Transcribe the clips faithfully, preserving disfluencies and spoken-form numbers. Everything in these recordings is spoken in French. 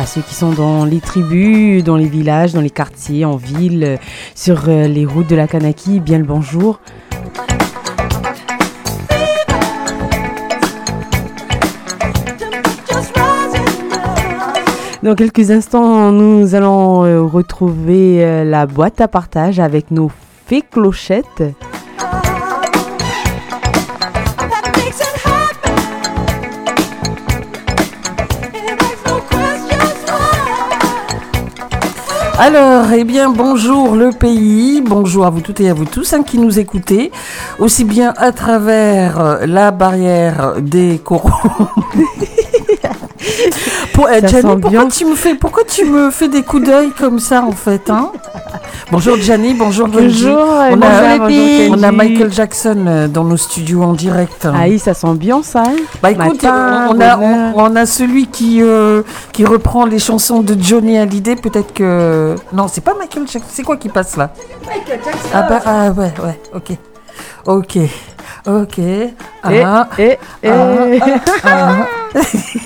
à ceux qui sont dans les tribus, dans les villages, dans les quartiers, en ville, euh, sur euh, les routes de la Kanaki, bien le bonjour. Dans quelques instants, nous allons euh, retrouver euh, la boîte à partage avec nos fées clochettes. Alors, eh bien, bonjour le pays, bonjour à vous toutes et à vous tous hein, qui nous écoutez, aussi bien à travers euh, la barrière des corons. Pour, eh, Gianni, pourquoi tu me fais, pourquoi tu me fais des coups d'œil comme ça en fait hein? Bonjour Gianni, bonjour Kenji. Bonjour, bonjour, on, a, bonjour Kenji. on a Michael Jackson dans nos studios en direct. Ah oui, ça sent bien ça. Hein bah écoute, Matin, on, a, on, on a celui qui, euh, qui reprend les chansons de Johnny Hallyday, peut-être que... Non, c'est pas Michael Jackson, c'est quoi qui passe là? Michael Jackson. Ah bah ah, ouais, ouais, ok. Ok, ok. Ah, et, ah, et, ah, et... Ah, ah.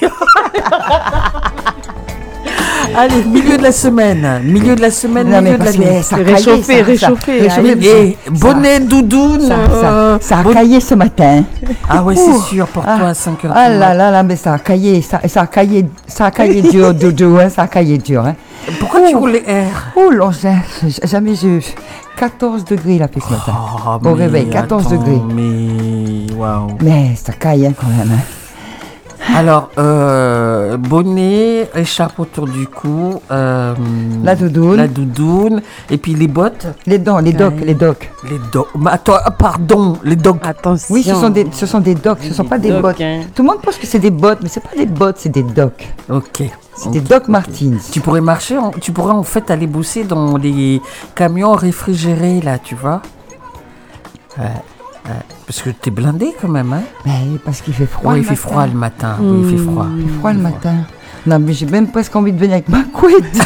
Allez, milieu de la semaine, milieu de la semaine, non, milieu de l'année. Réchauffé, réchauffé. Et bonnet, doudoune. Ça, euh, ça, ça a bon... caillé ce matin. Ah ouais, c'est sûr, pour ah, toi à cinq heures. Ah là là là, mais ça a caillé, ça, ça a caillé, ça a caillé dur, doudou, hein, ça a caillé dur. Hein. Pourquoi oh, tu roules les airs? Oh là, jamais j'ai quatorze degrés il a fait ce matin. Oh, au réveil, quatorze attends, degrés. Mais waouh. Mais ça caille hein, quand même. Hein. Alors, euh, bonnet, écharpe autour du cou, euh, la doudoune, la doudoune, et puis les bottes, les dents, les docks, les docks, les docks. Attends, pardon, les docks. Attention. Oui, ce sont des, ce sont des docks, ce ne sont pas des, des bottes. Hein. Tout le monde pense que c'est des bottes, mais c'est pas des bottes, c'est des docks. Ok. C'est okay, des Doc Martens. Okay. Tu pourrais marcher, en, tu pourrais en fait aller bosser dans les camions réfrigérés là, tu vois. Ouais. Ouais, parce que t'es blindé quand même, hein? Mais parce qu'il fait froid. Oui, il fait matin. froid le matin. Mmh. Oui, il fait froid. Il fait froid le matin. Non, mais j'ai même presque envie de venir avec ma couette.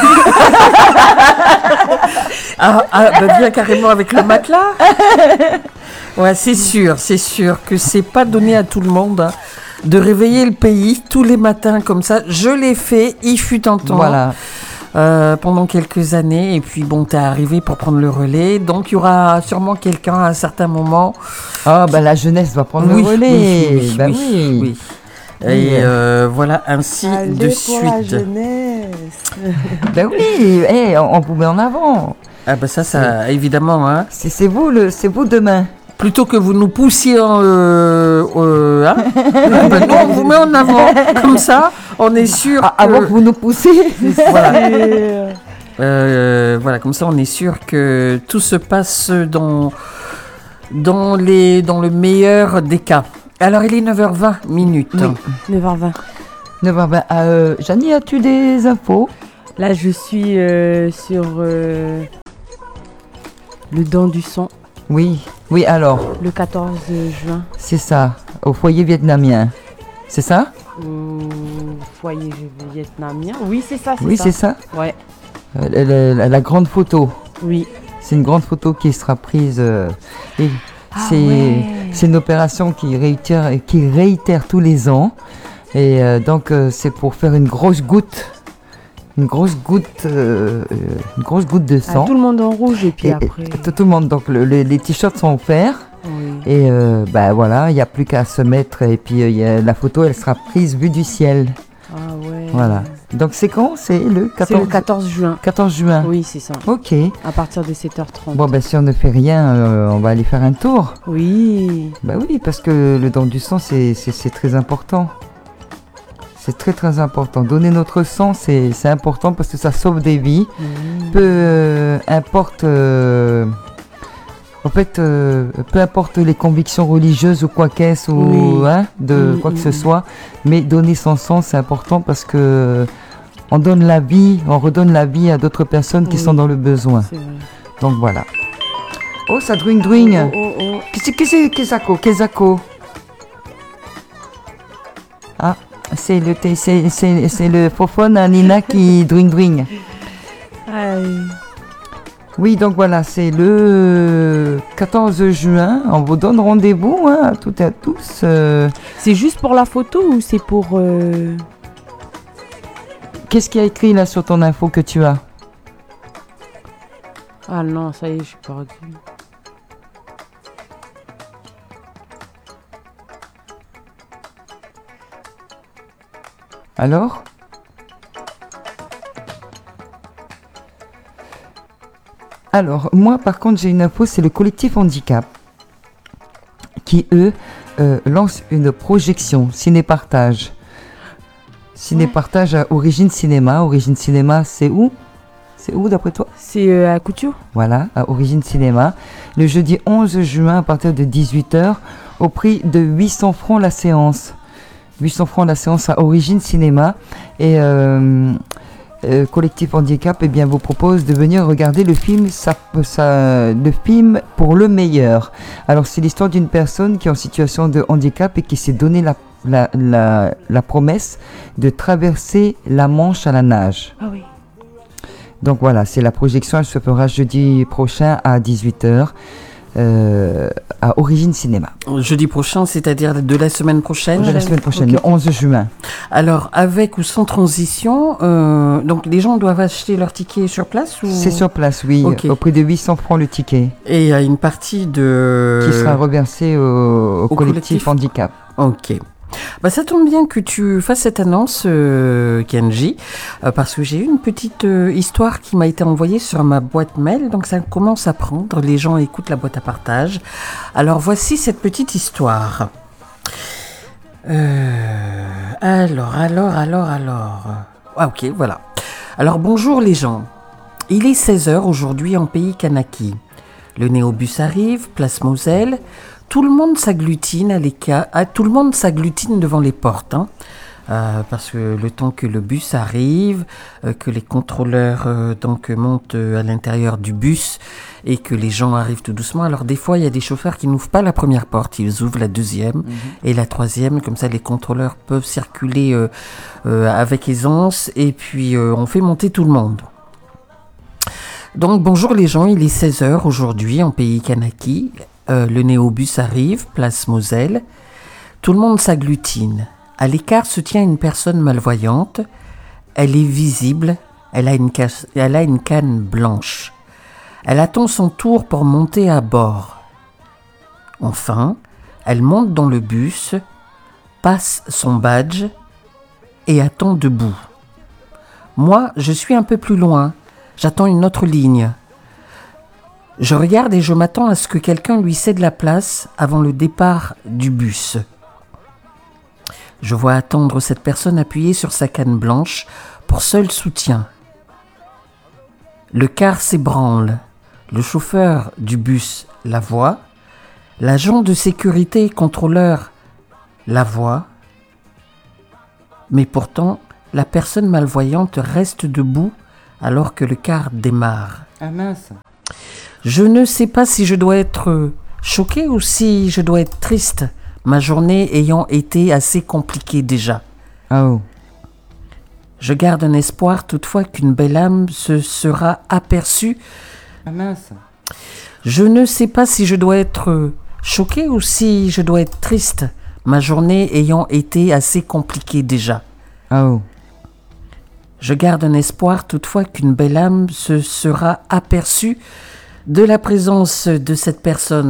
ah, ah bah viens carrément avec le matelas. Ouais, c'est sûr, c'est sûr que c'est pas donné à tout le monde hein, de réveiller le pays tous les matins comme ça. Je l'ai fait, il fut un temps. Voilà. Euh, pendant quelques années et puis bon t'es arrivé pour prendre le relais donc il y aura sûrement quelqu'un à un certain moment ah oh, bah la jeunesse va prendre oui, le relais oui, oui, bah oui, oui. oui. Et euh, voilà ainsi Allez de pour suite la jeunesse. Ben oui hey, on, on vous met en avant ah bah ça ça c'est, évidemment hein. c'est, c'est vous le c'est vous demain. Plutôt que vous nous poussiez en, euh, euh, hein ben nous, on vous met en avant. Comme ça, on est sûr ah, que... Avant que vous nous poussiez. Voilà. Euh, voilà, comme ça, on est sûr que tout se passe dans, dans, les, dans le meilleur des cas. Alors, il est neuf heures vingt minutes. Oui, neuf heures vingt. neuf heures vingt. Euh, Janie, as-tu des infos? Là, je suis euh, sur euh, le Don du Son. Oui, oui, alors. Le quatorze juin. C'est ça, au foyer vietnamien. C'est ça? Au foyer vietnamien. Oui, c'est ça, c'est oui, ça. Oui, c'est ça? Ouais. Euh, la, la, la grande photo. Oui. C'est une grande photo qui sera prise. Euh, et ah, c'est, ouais. c'est une opération qui réitère, qui réitère tous les ans. Et euh, donc, euh, c'est pour faire une grosse goutte. Une grosse goutte, euh, une grosse goutte de sang. Ah, tout le monde en rouge et puis et, après. Et, tout, tout le monde. Donc le, le, les t-shirts sont offerts. Oui. Et euh, bah voilà, il n'y a plus qu'à se mettre. Et puis euh, y a, la photo, elle sera prise vue du ciel. Ah ouais. Voilà. Donc c'est quand? C'est le quatorze. C'est le quatorze juin. quatorze juin. Oui, c'est ça. Ok. À partir de sept heures trente. Bon ben si on ne fait rien, euh, on va aller faire un tour. Oui. Bah oui, parce que le don du sang, c'est, c'est, c'est très important. C'est très très important. Donner notre sang, c'est, c'est important parce que ça sauve des vies. Mmh. Peu euh, importe, euh, en fait, euh, peu importe les convictions religieuses ou quoi qu'est-ce ou oui. hein, de mmh, quoi que mmh. ce soit, mais donner son sang, c'est important parce que on donne la vie, on redonne la vie à d'autres personnes qui oui. sont dans le besoin. Donc voilà. Oh, ça drouing drouing. Oh, oh, oh. Qu'est-ce que c'est, Kezako, Kezako. Ah. C'est le, c'est, c'est, c'est le fofone à Nina qui dring dring. Oui, donc voilà, c'est le quatorze juin. On vous donne rendez-vous hein, à toutes et à tous. Euh... C'est juste pour la photo ou c'est pour... Euh... qu'est-ce qu'il y a écrit là sur ton info que tu as? Ah non, ça y est, je suis perdu. Alors? Alors, moi par contre j'ai une info, c'est le collectif Handicap qui eux euh, lance une projection ciné-partage. Ciné-partage à Origine Cinéma. Origine Cinéma, c'est où? C'est où d'après toi? C'est euh, à Couture. Voilà, à Origine Cinéma. Le jeudi onze juin à partir de dix-huit heures au prix de huit cents francs la séance. huit cents francs la séance à Origine Cinéma. Et euh, euh, Collectif Handicap eh bien, vous propose de venir regarder le film, ça, ça, le film pour le meilleur. Alors c'est l'histoire d'une personne qui est en situation de handicap et qui s'est donné la, la, la, la promesse de traverser la Manche à la nage. Ah oui. Donc voilà, c'est la projection, elle se fera jeudi prochain à dix-huit heures euh, à Origine Cinéma. Jeudi prochain, c'est-à-dire de la semaine prochaine. De la semaine prochaine, Okay. le onze juin. Alors, avec ou sans transition, euh, donc les gens doivent acheter leur ticket sur place ou... C'est sur place, oui, Okay. au prix de huit cents francs le ticket. Et il y a une partie de... Qui sera reversée au, au, au collectif, collectif Handicap. Ok. Bah, ça tombe bien que tu fasses cette annonce, euh, Kenji, euh, parce que j'ai eu une petite euh, histoire qui m'a été envoyée sur ma boîte mail, donc ça commence à prendre, les gens écoutent la boîte à partage. Alors voici cette petite histoire. Euh, alors, alors, alors, alors... Ah ok, voilà. Alors bonjour les gens. Il est seize heures aujourd'hui en pays Kanaki. Le néobus arrive, place Moselle. Tout le monde s'agglutine à l'écart, ah, tout le monde s'agglutine devant les portes, hein, euh, parce que le temps que le bus arrive, euh, que les contrôleurs euh, donc montent euh, à l'intérieur du bus et que les gens arrivent tout doucement. Alors des fois, il y a des chauffeurs qui n'ouvrent pas la première porte, ils ouvrent la deuxième mmh. et la troisième, comme ça les contrôleurs peuvent circuler euh, euh, avec aisance et puis euh, on fait monter tout le monde. Donc bonjour les gens, il est seize heures aujourd'hui en pays Kanaki. Euh, le néobus arrive, place Moselle. Tout le monde s'agglutine. À l'écart se tient une personne malvoyante. Elle est visible. Elle a une, ca- elle a une canne blanche. Elle attend son tour pour monter à bord. Enfin, elle monte dans le bus, passe son badge et attend debout. Moi, je suis un peu plus loin. J'attends une autre ligne. Je regarde et je m'attends à ce que quelqu'un lui cède la place avant le départ du bus. Je vois attendre cette personne appuyée sur sa canne blanche pour seul soutien. Le car s'ébranle. Le chauffeur du bus la voit. L'agent de sécurité contrôleur la voit. Mais pourtant, la personne malvoyante reste debout alors que le car démarre. Ah mince. Je ne sais pas si je dois être choquée ou si je dois être triste, ma journée ayant été assez compliquée déjà. Oh. Je garde un espoir toutefois qu'une belle âme se sera aperçue. Ah mince. Je ne sais pas si je dois être choquée ou si je dois être triste, ma journée ayant été assez compliquée déjà. Oh. Je garde un espoir toutefois qu'une belle âme se sera aperçue de la présence de cette personne